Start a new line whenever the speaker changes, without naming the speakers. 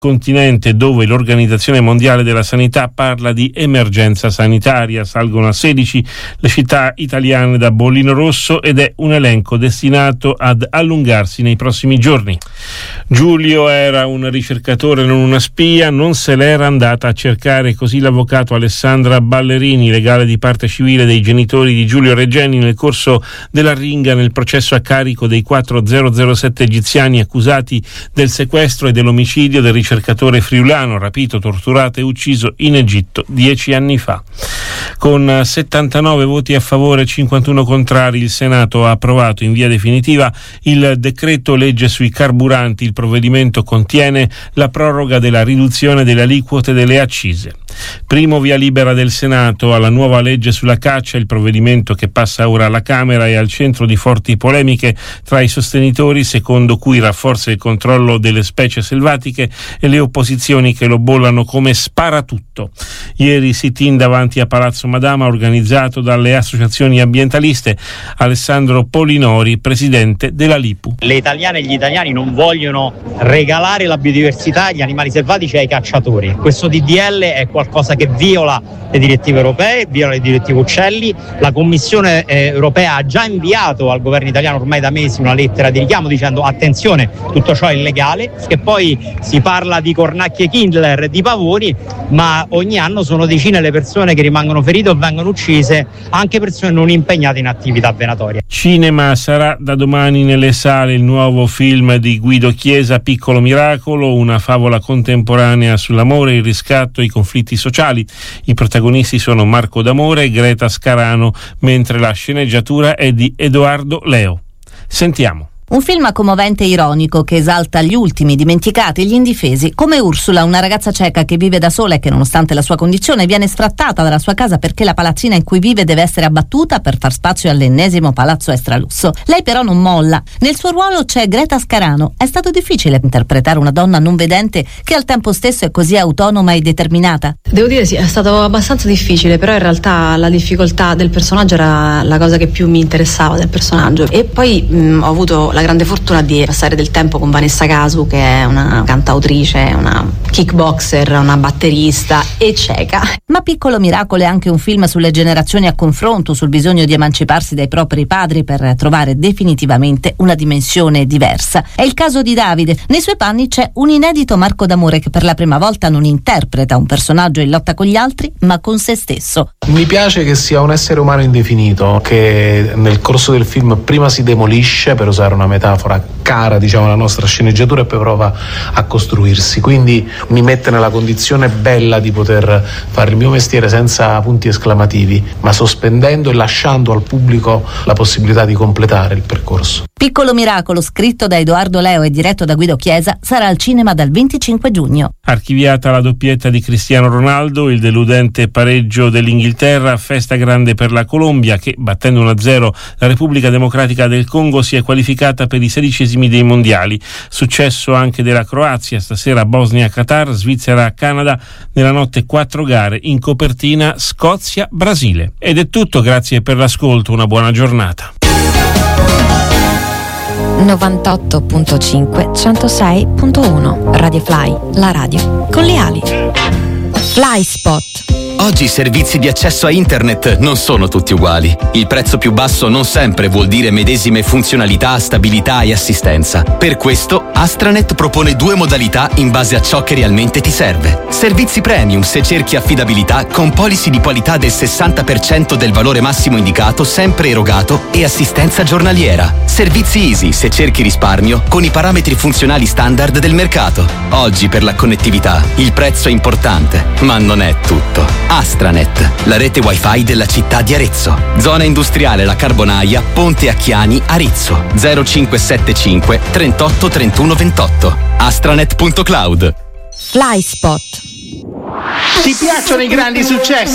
continente, dove l'Organizzazione Mondiale della Sanità parla di emergenza sanitaria. Salgono a 16 le città italiane da bollino rosso ed è un elenco destinato ad allungarsi nei prossimi giorni. Giulio era un ricercatore, non una spia, non se l'era andata a cercare, così l'avvocato Alessandra Ballerini, legale di parte civile dei genitori di Giulio Regeni, nel corso dell'arringa nel processo a carico dei 4007 egiziani accusati del sequestro e dell'omicidio del ricercatore friulano rapito, torturato e ucciso in Egitto 10 anni fa. Con 79 voti a favore e 51 contrari, il Senato ha approvato in via definitiva il decreto legge sui carburanti. Il provvedimento contiene la proroga della riduzione delle aliquote delle accise. Primo via libera del Senato alla nuova legge sulla caccia. Il provvedimento, che passa ora alla Camera, è al centro di forti polemiche tra i sostenitori, secondo cui rafforza il controllo delle specie selvatiche, e le opposizioni che lo bollano come sparatutto. Ieri sit-in davanti a Palazzo Madama, organizzato dalle associazioni ambientaliste. Alessandro Polinori, presidente della Lipu.
Le italiane e gli italiani non vogliono regalare la biodiversità e gli animali selvatici ai cacciatori. Questo DDL è qualcosa che viola le direttive europee, viola le direttive uccelli. La Commissione europea ha già inviato al governo italiano ormai da mesi una lettera di richiamo dicendo attenzione, tutto ciò è illegale, che poi si parla di cornacchie Kindler, di pavoni, ma ogni anno sono decine le persone che rimangono ferite o vengono uccise, anche persone non impegnate in attività venatoria.
Cinema, sarà da domani nelle sale il nuovo film di Guido Chiesa, Piccolo Miracolo, una favola contemporanea sull'amore, il riscatto e i conflitti sociali. I protagonisti sono Marco D'Amore e Greta Scarano, mentre la sceneggiatura è di Edoardo Leo. Sentiamo.
Un film commovente e ironico che esalta gli ultimi, dimenticati, gli indifesi, come Ursula, una ragazza ceca che vive da sola e che, nonostante la sua condizione, viene sfrattata dalla sua casa perché la palazzina in cui vive deve essere abbattuta per far spazio all'ennesimo palazzo extralusso. Lei però non molla. Nel suo ruolo c'è Greta Scarano. È stato difficile interpretare una donna non vedente che al tempo stesso è così autonoma e determinata?
Devo dire sì, è stato abbastanza difficile, però in realtà la difficoltà del personaggio era la cosa che più mi interessava del personaggio. E poi ho avuto la grande fortuna di passare del tempo con Vanessa Casu, che è una cantautrice, una kickboxer, una batterista e cieca.
Ma Piccolo Miracolo è anche un film sulle generazioni a confronto, sul bisogno di emanciparsi dai propri padri per trovare definitivamente una dimensione diversa. È il caso di Davide. Nei suoi panni c'è un inedito Marco D'Amore che per la prima volta non interpreta un personaggio in lotta con gli altri, ma con se stesso.
Mi piace che sia un essere umano indefinito, che nel corso del film prima si demolisce, per usare una metafora cara, diciamo, alla nostra sceneggiatura, e poi prova a costruirsi. Quindi mi mette nella condizione bella di poter fare il mio mestiere senza punti esclamativi, ma sospendendo e lasciando al pubblico la possibilità di completare il percorso.
Piccolo Miracolo, scritto da Edoardo Leo e diretto da Guido Chiesa, sarà al cinema dal 25 giugno.
Archiviata la doppietta di Cristiano Ronaldo, il deludente pareggio dell'Inghilterra, festa grande per la Colombia che, battendo 1-0 la Repubblica Democratica del Congo, si è qualificata per i 16esimi dei mondiali. Successo anche della Croazia, stasera Bosnia-Qatar, Svizzera-Canada, nella notte 4 gare, in copertina Scozia-Brasile. Ed è tutto, grazie per l'ascolto, una buona giornata.
98.5 106.1 Radio Fly, la radio con le ali. Fly Spot.
Oggi i servizi di accesso a internet non sono tutti uguali. Il prezzo più basso non sempre vuol dire medesime funzionalità, stabilità e assistenza. Per questo Astranet propone 2 modalità in base a ciò che realmente ti serve. Servizi premium se cerchi affidabilità con policy di qualità del 60% del valore massimo indicato sempre erogato e assistenza giornaliera. Servizi easy se cerchi risparmio con i parametri funzionali standard del mercato. Oggi per la connettività il prezzo è importante, ma non è tutto. Astranet, la rete wifi della città di Arezzo. Zona industriale La Carbonaia, Ponte Acchiani, Arezzo. 0575 38 31 28. Astranet.cloud.
Fly Spot.
Ti piacciono i grandi successi?